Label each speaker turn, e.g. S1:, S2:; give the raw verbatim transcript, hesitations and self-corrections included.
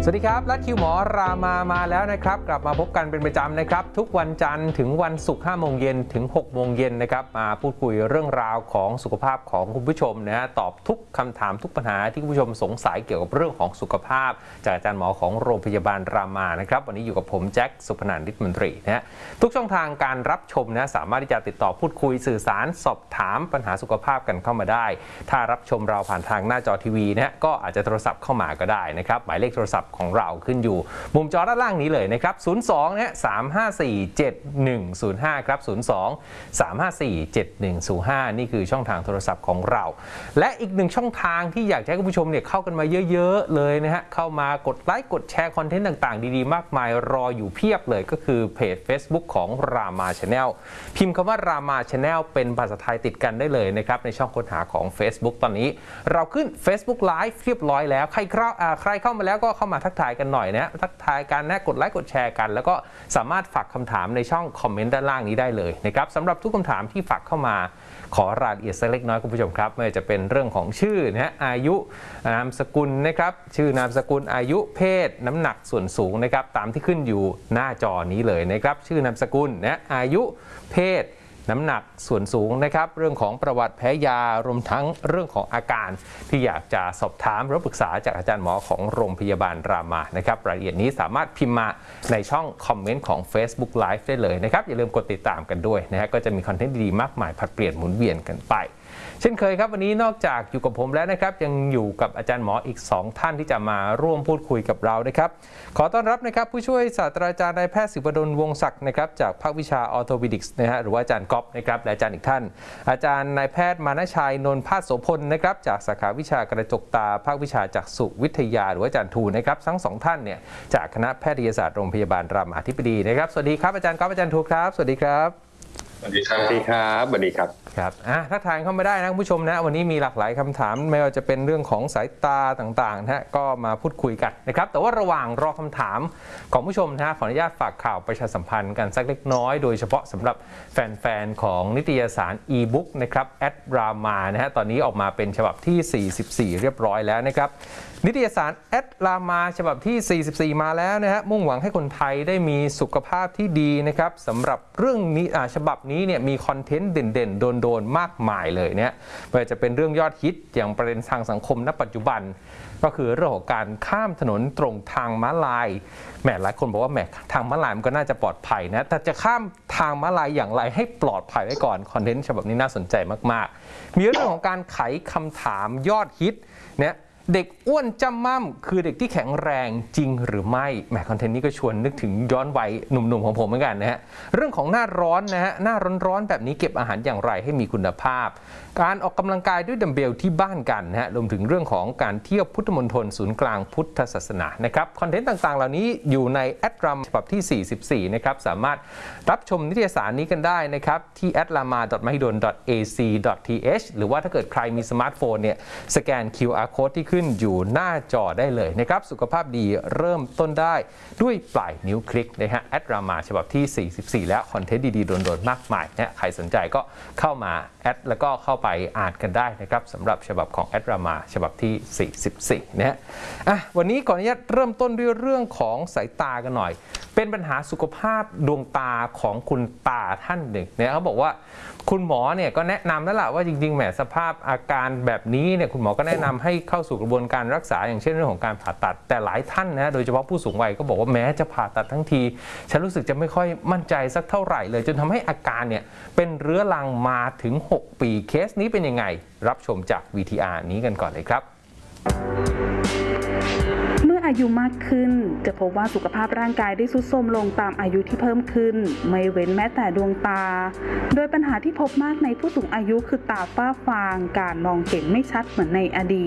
S1: สวัสดีครับลัดคิวหมอรามามาแล้วนะครับกลับมาพบกันเป็นประจำนะครับทุกวันจันทร์ถึงวันศุกร์ห้าโมงเย็นถึงหกโมงเย็นนะครับมาพูดคุยเรื่องราวของสุขภาพของคุณผู้ชมนะฮะตอบทุกคำถามทุกปัญหาที่คุณผู้ชมสงสัยเกี่ยวกับเรื่องของสุขภาพจากอาจารย์หมอของโรงพยาบาลรามานะครับวันนี้อยู่กับผมแจ็คสุพนันท์ฤทธิ์มนตรีนะฮะทุกช่องทางการรับชมนะสามารถที่จะติดต่อพูดคุยสื่อสารสอบถามปัญหาสุขภาพกันเข้ามาได้ถ้ารับชมเราผ่านทางหน้าจอทีวีนะฮะก็อาจจะโทรศัพท์เข้ามาก็ได้นะครับหมายเลขโทรศัพท์ของเราขึ้นอยู่มุมจอด้านล่างนี้เลยนะครับศูนย์ สอง นะฮะ สาม ห้า สี่ เจ็ด หนึ่ง ศูนย์ ห้า ครับ ศูนย์ สอง สาม ห้า สี่ เจ็ด หนึ่ง ศูนย์ ห้า นี่คือช่องทางโทรศัพท์ของเราและอีกหนึ่งช่องทางที่อยากให้คุณผู้ชมเนี่ยเข้ากันมาเยอะๆเลยนะฮะเข้ามากดไลค์กดแชร์คอนเทนต์ต่างๆดีๆมากมายรออยู่เพียบเลยก็คือเพจ Facebook ของ Rama Channel พิมพ์คำว่า Rama Channel เป็นภาษาไทยติดกันได้เลยนะครับในช่องค้นหาของ Facebook ตอนนี้เราขึ้น Facebook Live เรียบร้อยแล้วใครเข้าใครเข้ามาแล้วก็เข้ามาทักทายกันหน่อยนะทักทายกันนะกดไลค์กดแชร์กันแล้วก็สามารถฝากคำถามในช่องคอมเมนต์ด้านล่างนี้ได้เลยนะครับสำหรับทุกคำถามที่ฝากเข้ามาขอรายละเอียดสักเล็กน้อยคุณผู้ชมครับไม่ว่าจะเป็นเรื่องของชื่อนะฮะอายุนามสกุลนะครับชื่อนามสกุลอายุเพศน้ำหนักส่วนสูงนะครับตามที่ขึ้นอยู่หน้าจอนี้เลยนะครับชื่อนามสกุลนะอายุเพศน้ำหนักส่วนสูงนะครับเรื่องของประวัติแพ้ยารวมทั้งเรื่องของอาการที่อยากจะสอบถามหรือปรึกษาจากอาจารย์หมอของโรงพยาบาลรามานะครับรายละเอียดนี้สามารถพิมพ์มาในช่องคอมเมนต์ของ Facebook Live ได้เลยนะครับอย่าลืมกดติดตามกันด้วยนะฮะก็จะมีคอนเทนต์ดีๆมากมายผลัดเปลี่ยนหมุนเวียนกันไปเช่นเคยครับวันนี้นอกจากอยู่กับผมแล้วนะครับยังอยู่กับอาจารย์หมออีกสองท่านที่จะมาร่วมพูดคุยกับเรานะครับขอต้อนรับนะครับผู้ช่วยศาสตราจารย์นายแพทย์ศิวดลวงศ์ศักดิ์นะครับจากภาควิชาออร์โทปิดิกส์นะฮะหรือว่าอาจารย์ก๊อฟนะครับและอาจารย์อีกท่านอาจารย์นายแพทย์มานชัยนนท์ภาสโสพลนะครับจากสาขาวิชากระจกตาภาควิชาจักษุวิทยาหรือว่าอาจารย์ทูนะครับทั้งสองท่านเนี่ยจากคณะแพทยศาสตร์โรงพยาบาลรามาธิบดีนะครับสวัสดีครับอาจารย์ก๊อฟอาจารย์ทูครับสวัสดีครับ
S2: สวัสดีครับสวัสดีครับสวัสดีครับ
S1: ครับอ่ะทักทายเข้ามาได้นะคุณผู้ชมนะวันนี้มีหลากหลายคำถามไม่ว่าจะเป็นเรื่องของสายตาต่างๆนะฮะก็มาพูดคุยกันนะครับแต่ว่าระหว่างรอคำถามของผู้ชมนะฮะขออนุญาตฝากข่าวประชาสัมพันธ์กันสักเล็กน้อยโดยเฉพาะสำหรับแฟนๆของนิตยสารอีบุ๊กนะครับแอดรามานะฮะตอนนี้ออกมาเป็นฉบับที่สี่สิบสี่เรียบร้อยแล้วนะครับนิตยสารแอดรามาฉบับที่สี่สิบสี่มาแล้วนะฮะมุ่งหวังให้คนไทยได้มีสุขภาพที่ดีนะครับสำหรับเรื่องนี้อ่าฉบับนี้เนี่ยมีคอนเทนต์เด่นๆโดนๆมากมายเลยเนี่ยไม่ว่าจะเป็นเรื่องยอดฮิตอย่างประเด็นทางสังคมณปัจจุบันก็คือเรื่องของการข้ามถนนตรงทางม้าลายแหมหลายคนบอกว่าแหมทางม้าลายมันก็น่าจะปลอดภัยนะแต่จะข้ามทางม้าลายอย่างไรให้ปลอดภัยไว้ก่อนคอนเทนต์ฉบับนี้น่าสนใจมากๆมีเรื่องของการไขคำถามยอดฮิตเนี่ยเด็กอ้วนจำม่ำคือเด็กที่แข็งแรงจริงหรือไม่แหมคอนเทนต์นี้ก็ชวนนึกถึงย้อนวัยหนุ่มๆของผมเหมือนกันนะฮะเรื่องของหน้าร้อนนะฮะหน้าร้อนๆแบบนี้เก็บอาหารอย่างไรให้มีคุณภาพการออกกำลังกายด้วยดัมเบลที่บ้านกันนะฮะรวมถึงเรื่องของการเที่ยวพุทธมณฑลศูนย์กลางพุทธศาสนานะครับคอนเทนต์ต่างๆเหล่านี้อยู่ในแอดรามฉบับที่สี่สิบสี่นะครับสามารถรับชมนิตยสารนี้กันได้นะครับที่ แอท รามา ดอท มหิดล ดอท เอ ซี ดอท ที เอช หรือว่าถ้าเกิดใครมีสมาร์ทโฟนเนี่ยสแกน คิว อาร์ Code ที่ขึ้นอยู่หน้าจอได้เลยนะครับสุขภาพดีเริ่มต้นได้ด้วยปลายนิ้วคลิกนะฮะแอดรามาฉบับที่สี่สิบสี่แล้วคอนเทนต์ดีๆโดนๆมากมายนะใครสนใจก็เข้ามาแอดแล้วก็เข้าไปอ่านกันได้นะครับสำหรับฉบับของแอดรามาฉบับที่สี่สิบสี่นะฮะอ่ะวันนี้ขออนุญาตเริ่มต้นด้วยเรื่องของสายตากันหน่อยเป็นปัญหาสุขภาพดวงตาของคุณตาท่านหนึ่งเนี่ยเขาบอกว่าคุณหมอเนี่ยก็แนะนำแล้วล่ะว่าจริงๆแหมสภาพอาการแบบนี้เนี่ยคุณหมอก็แนะนำให้เข้าสู่กระบวนการรักษาอย่างเช่นเรื่องของการผ่าตัดแต่หลายท่านนะโดยเฉพาะผู้สูงวัยก็บอกว่าแม้จะผ่าตัดทั้งทีฉันรู้สึกจะไม่ค่อยมั่นใจสักเท่าไหร่เลยจนทำให้อาการเนี่ยเป็นเรื้อรังมาถึงหกปีเคสนี้เป็นยังไงรับชมจาก วี ที อาร์ นี้กันก่อนเลยครับ
S3: เมื่ออายุมากขึ้นจะพบว่าสุขภาพร่างกายได้ทรุดโทรมลงตามอายุที่เพิ่มขึ้นไม่เว้นแม้แต่ดวงตาโดยปัญหาที่พบมากในผู้สูงอายุคือตาฝ้าฟางการมองเห็นไม่ชัดเหมือนในอดี